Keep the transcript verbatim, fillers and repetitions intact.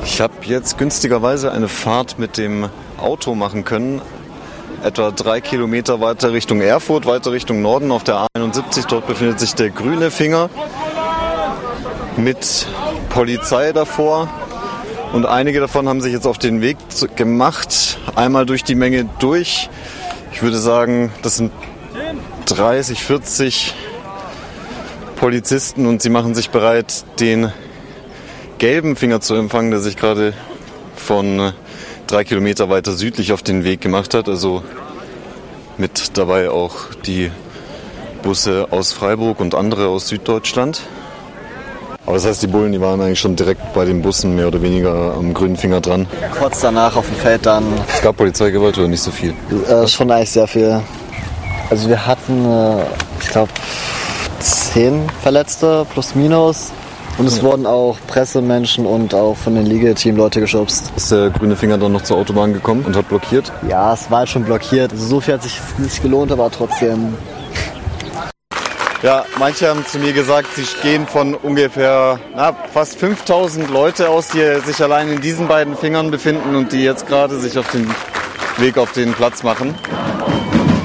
Ich habe jetzt günstigerweise eine Fahrt mit dem Auto machen können. Etwa drei Kilometer weiter Richtung Erfurt, weiter Richtung Norden auf der A einundsiebzig. Dort befindet sich der grüne Finger mit Polizei davor. Und einige davon haben sich jetzt auf den Weg gemacht, einmal durch die Menge durch. Ich würde sagen, das sind dreißig, vierzig Polizisten und sie machen sich bereit, den gelben Finger zu empfangen, der sich gerade von drei Kilometer weiter südlich auf den Weg gemacht hat. Also mit dabei auch die Busse aus Freiburg und andere aus Süddeutschland. Aber das heißt, die Bullen, die waren eigentlich schon direkt bei den Bussen mehr oder weniger am grünen Finger dran. Kurz danach auf dem Feld dann. Es gab Polizeigewalt oder nicht so viel? Äh, schon eigentlich sehr viel. Also wir hatten, äh, ich glaube, zehn Verletzte plus minus. Und es ja. wurden auch Pressemenschen und auch von den Liga-Team Leute geschubst. Ist der grüne Finger dann noch zur Autobahn gekommen und hat blockiert? Ja, es war halt schon blockiert. Also so viel hat sich nicht gelohnt, aber trotzdem. Ja, manche haben zu mir gesagt, sie gehen von ungefähr na, fast fünftausend Leute aus, die sich allein in diesen beiden Fingern befinden und die jetzt gerade sich auf den Weg auf den Platz machen.